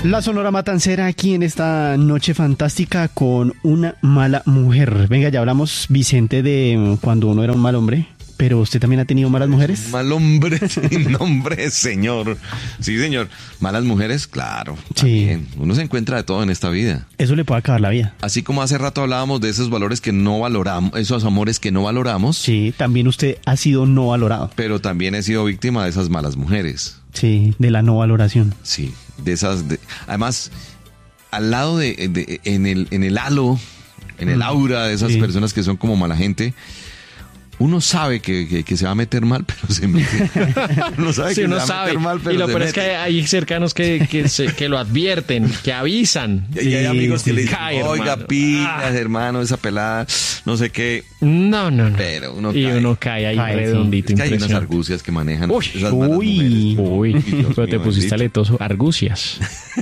La Sonora Matancera aquí en esta noche fantástica con una mala mujer. Venga, ya hablamos, Vicente, de cuando uno era un mal hombre, pero usted también ha tenido malas mujeres. Mal hombre, sin nombre, señor. Sí, señor. Malas mujeres, claro. También. Sí. Uno se encuentra de todo en esta vida. Eso le puede acabar la vida. Así como hace rato hablábamos de esos valores que no valoramos, esos amores que no valoramos. Sí, también usted ha sido no valorado. Pero también he sido víctima de esas malas mujeres. Sí, de la no valoración. Sí, de esas. Además, al lado en el halo, en el aura de esas personas que son como mala gente, uno sabe que se va a meter mal, pero se mete. Uno sabe que uno se va a meter mal, pero y lo se peor mete. es que hay cercanos que lo advierten, que avisan. Y hay amigos que le dicen, oiga, hermano. pilas, hermano, esa pelada, no sé qué. No. Pero uno y cae. uno cae ahí Cae, redondito. Es que hay unas impresionante. argucias que manejan Uy, esas malas mujeres. Uy, Dios pero te mío, pusiste bendito. aletoso. Argucias.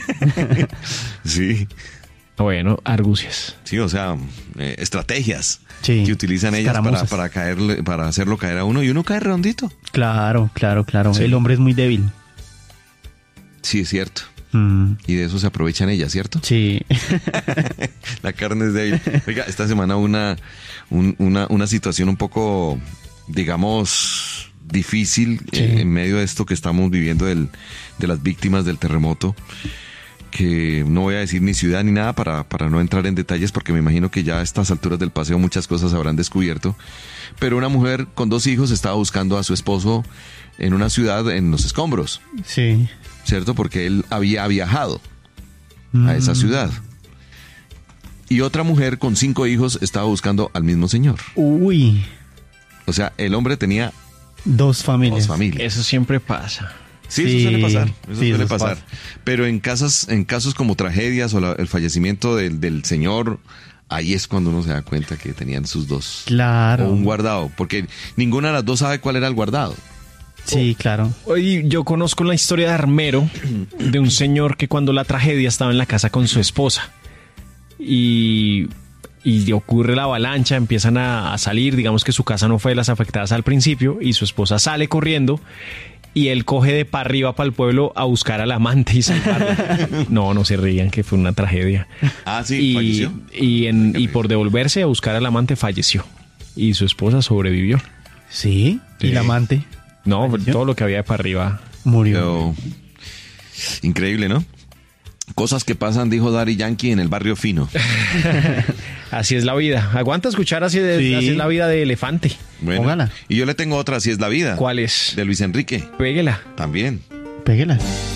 Sí, Bueno, argucias. sí, o sea, estrategias Sí, que utilizan ellas escaramuzas. para hacerlo caer a uno y uno cae redondito. Claro. Sí. El hombre es muy débil. Sí, es cierto. Mm, Y de eso se aprovechan ellas, ¿cierto? sí. La carne es débil. Oiga, esta semana una situación un poco, digamos, difícil en medio de esto que estamos viviendo de las víctimas del terremoto, que no voy a decir ni ciudad ni nada para no entrar en detalles, porque me imagino que ya a estas alturas del paseo muchas cosas habrán descubierto. Pero una mujer con 2 hijos estaba buscando a su esposo en una ciudad en los escombros, Sí. ¿cierto? Porque él había viajado a esa ciudad. Y otra mujer con 5 hijos estaba buscando al mismo señor. Uy, O sea, el hombre tenía 2 familias. 2 familias. Eso siempre pasa. Sí, Sí, eso suele pasar. Eso sí, suele eso pasar. pasa. Pero en casos como tragedias o el fallecimiento del señor, ahí es cuando uno se da cuenta que tenían sus 2. Claro. O un guardado, porque ninguna de las 2 sabe cuál era el guardado. Sí, claro. Hoy yo conozco la historia de Armero, de un señor que cuando la tragedia estaba en la casa con su esposa y ocurre la avalancha, empiezan a salir, digamos que su casa no fue de las afectadas al principio y su esposa sale corriendo y él coge de para arriba para el pueblo a buscar al amante y salvarla. No se rían, que fue una tragedia. Ah, sí, falleció. Y por devolverse a buscar al amante falleció y su esposa sobrevivió. Sí. Sí. Y la amante No, ¿Falleció? todo lo que había de para arriba. murió. Pero, increíble, ¿no? Cosas que pasan, dijo Daddy Yankee, en el barrio fino. Así es la vida. Aguanta escuchar así es la vida de Elefante. Bueno, Póngala. y yo le tengo otra, así es la vida. ¿Cuál es? De Luis Enrique, Péguela. también. Péguela.